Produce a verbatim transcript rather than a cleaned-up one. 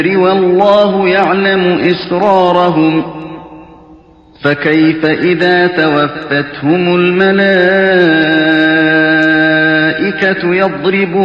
والله يعلم إسرارهم فكيف إذا توفتهم الملائكة يضربون